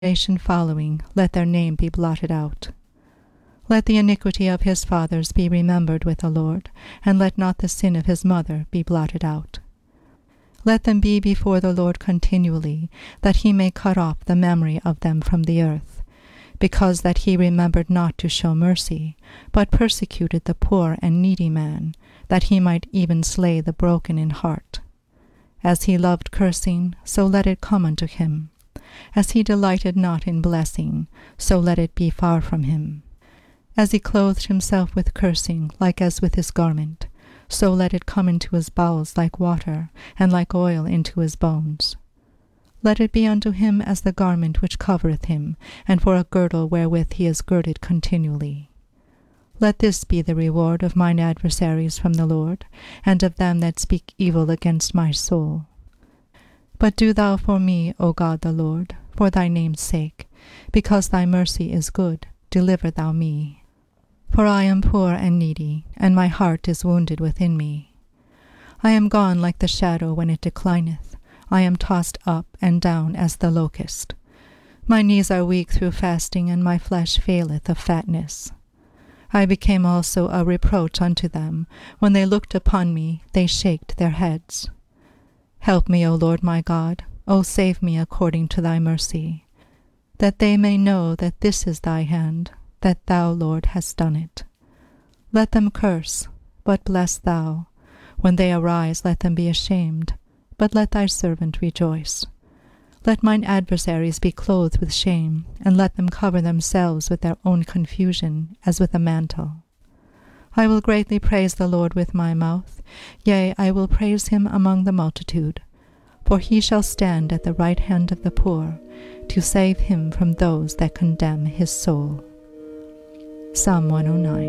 generation following, let their name be blotted out. Let the iniquity of his fathers be remembered with the Lord, and let not the sin of his mother be blotted out. Let them be before the Lord continually, that he may cut off the memory of them from the earth, because that he remembered not to show mercy, but persecuted the poor and needy man, that he might even slay the broken in heart. As he loved cursing, so let it come unto him. As he delighted not in blessing, so let it be far from him. As he clothed himself with cursing, like as with his garment, so let it come into his bowels like water, and like oil into his bones. Let it be unto him as the garment which covereth him, and for a girdle wherewith he is girded continually. Let this be the reward of mine adversaries from the Lord, and of them that speak evil against my soul. But do thou for me, O God the Lord, for thy name's sake, because thy mercy is good, deliver thou me. For I am poor and needy, and my heart is wounded within me. I am gone like the shadow when it declineth. I am tossed up and down as the locust. My knees are weak through fasting, and my flesh faileth of fatness. I became also a reproach unto them. When they looked upon me, they shaked their heads. Help me, O Lord my God. O save me according to thy mercy, that they may know that this is thy hand, that thou, Lord, hast done it. Let them curse, but bless thou. When they arise, let them be ashamed, but let thy servant rejoice. Let mine adversaries be clothed with shame, and let them cover themselves with their own confusion, as with a mantle. I will greatly praise the Lord with my mouth, yea, I will praise him among the multitude. For he shall stand at the right hand of the poor, to save him from those that condemn his soul. Psalm 109.